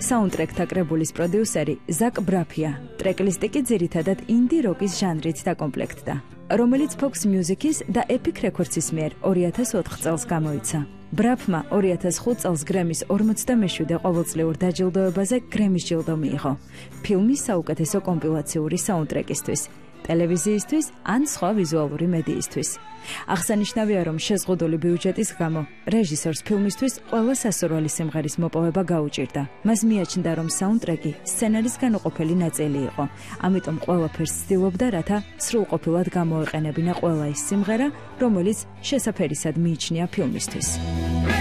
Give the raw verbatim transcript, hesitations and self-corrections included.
საუნდტრეკთა კრებულის პროდიუსერი ზაკ ბრაფია. ტრეკლისტი კი ძირითადად ინდი როკის ჟანრით დაკომპლექტდა, რომელიც Fox Music-ის და Epic Records-ის მიერ ორი ათას ოთხ წელს გამოიცა. ბრაფმა ორი ათას ხუთ წელს გრემის ორმოცდამეშვიდე ყოველწლიურ დაჯილდოებაზე გრემის ჯილდო მიიღო ფილმის საუკეთესო კომპილაციური საუნდტრეკისთვის, ტელევიზიისთვის ან სხვა ვიზუალური მედიისთვის. აღსანიშნავია, რომ შეზღუდული ბიუჯეტის გამო რეჟისორს ფილმისთვის ყველა სასურველი სიმღერის მოპოვება გაუჭირდა. მას მიაჩნდა, რომ საუნდტრეკი სცენარის განუყოფელი ნაწილი იყო, ამიტომ ყველაფერს ცდილობდა, რათა სრულყოფილად გამოეყენებინა ყველა ის სიმღერა, რომელიც შესაფერისად მიიჩნია ფილმისთვის.